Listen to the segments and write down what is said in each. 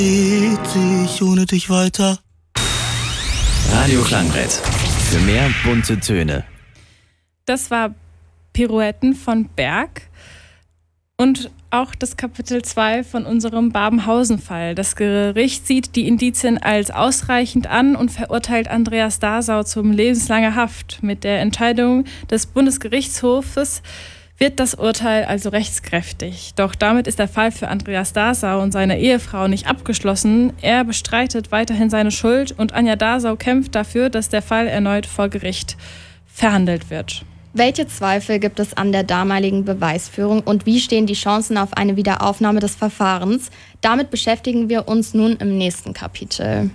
Geht sich ohne dich weiter. Radio Klangbrett. Für mehr bunte Töne. Das war Pirouetten von Berg und auch das Kapitel 2 von unserem Babenhausen-Fall. Das Gericht sieht die Indizien als ausreichend an und verurteilt Andreas Dasau zum lebenslanger Haft. Mit der Entscheidung des Bundesgerichtshofes wird das Urteil also rechtskräftig. Doch damit ist der Fall für Andreas Dasau und seine Ehefrau nicht abgeschlossen. Er bestreitet weiterhin seine Schuld und Anja Dasau kämpft dafür, dass der Fall erneut vor Gericht verhandelt wird. Welche Zweifel gibt es an der damaligen Beweisführung und wie stehen die Chancen auf eine Wiederaufnahme des Verfahrens? Damit beschäftigen wir uns nun im nächsten Kapitel.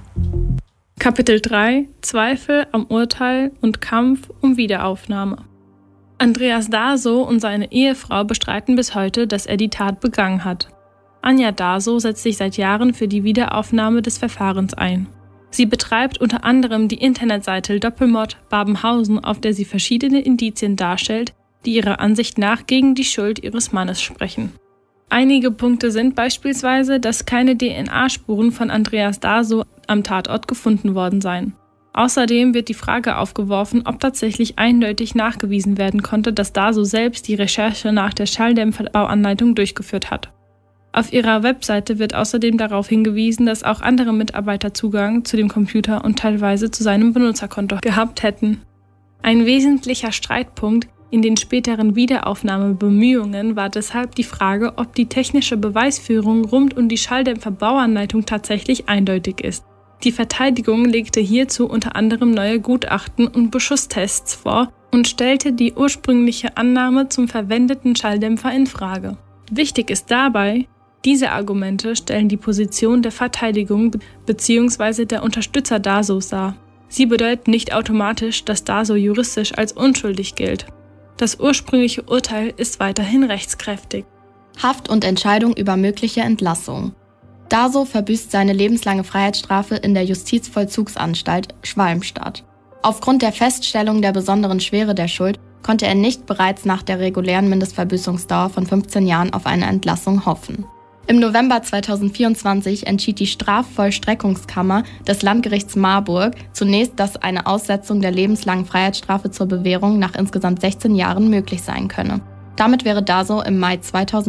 Kapitel 3: Zweifel am Urteil und Kampf um Wiederaufnahme. Andreas Dasau und seine Ehefrau bestreiten bis heute, dass er die Tat begangen hat. Anja Dasau setzt sich seit Jahren für die Wiederaufnahme des Verfahrens ein. Sie betreibt unter anderem die Internetseite Doppelmord Babenhausen, auf der sie verschiedene Indizien darstellt, die ihrer Ansicht nach gegen die Schuld ihres Mannes sprechen. Einige Punkte sind beispielsweise, dass keine DNA-Spuren von Andreas Dasau am Tatort gefunden worden seien. Außerdem wird die Frage aufgeworfen, ob tatsächlich eindeutig nachgewiesen werden konnte, dass Dasau selbst die Recherche nach der Schalldämpferbauanleitung durchgeführt hat. Auf ihrer Webseite wird außerdem darauf hingewiesen, dass auch andere Mitarbeiter Zugang zu dem Computer und teilweise zu seinem Benutzerkonto gehabt hätten. Ein wesentlicher Streitpunkt in den späteren Wiederaufnahmebemühungen war deshalb die Frage, ob die technische Beweisführung rund um die Schalldämpferbauanleitung tatsächlich eindeutig ist. Die Verteidigung legte hierzu unter anderem neue Gutachten und Beschusstests vor und stellte die ursprüngliche Annahme zum verwendeten Schalldämpfer in Frage. Wichtig ist dabei, diese Argumente stellen die Position der Verteidigung bzw. der Unterstützer Dasaus dar. Sie bedeuten nicht automatisch, dass Dasau juristisch als unschuldig gilt. Das ursprüngliche Urteil ist weiterhin rechtskräftig. Haft und Entscheidung über mögliche Entlassung. Dasau verbüßt seine lebenslange Freiheitsstrafe in der Justizvollzugsanstalt Schwalmstadt. Aufgrund der Feststellung der besonderen Schwere der Schuld konnte er nicht bereits nach der regulären Mindestverbüßungsdauer von 15 Jahren auf eine Entlassung hoffen. Im November 2024 entschied die Strafvollstreckungskammer des Landgerichts Marburg zunächst, dass eine Aussetzung der lebenslangen Freiheitsstrafe zur Bewährung nach insgesamt 16 Jahren möglich sein könne. Damit wäre Dasau im Mai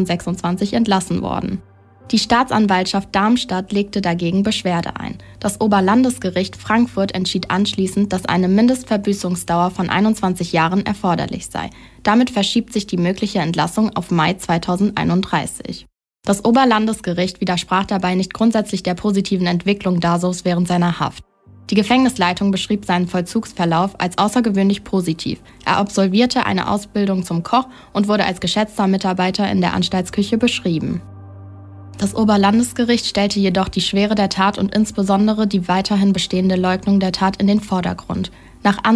2026 entlassen worden. Die Staatsanwaltschaft Darmstadt legte dagegen Beschwerde ein. Das Oberlandesgericht Frankfurt entschied anschließend, dass eine Mindestverbüßungsdauer von 21 Jahren erforderlich sei. Damit verschiebt sich die mögliche Entlassung auf Mai 2031. Das Oberlandesgericht widersprach dabei nicht grundsätzlich der positiven Entwicklung Dasaus während seiner Haft. Die Gefängnisleitung beschrieb seinen Vollzugsverlauf als außergewöhnlich positiv. Er absolvierte eine Ausbildung zum Koch und wurde als geschätzter Mitarbeiter in der Anstaltsküche beschrieben. Das Oberlandesgericht stellte jedoch die Schwere der Tat und insbesondere die weiterhin bestehende Leugnung der Tat in den Vordergrund. Nach